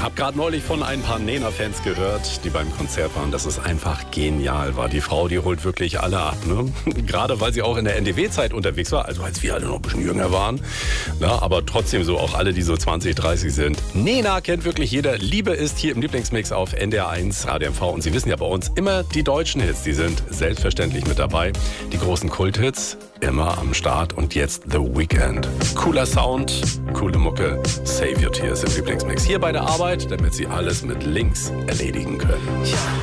Hab gerade neulich von ein paar Nena-Fans gehört, die beim Konzert waren, dass es einfach genial war. Die Frau, die holt wirklich alle ab. Ne? Gerade weil sie auch in der NDW-Zeit unterwegs war, also als wir alle noch ein bisschen jünger waren. Na, aber trotzdem so auch alle, die so 20, 30 sind. Nena kennt wirklich jeder. Liebe ist hier im Lieblingsmix auf NDR1 Radio MV. Und Sie wissen ja bei uns immer die deutschen Hits, die sind selbstverständlich mit dabei. Die großen Kulthits immer am Start. Und jetzt The Weeknd. Cooler Sound, coole Mucke. Save Your Tears im Lieblingsmix. Hier bei der Arbeit, damit Sie alles mit links erledigen können.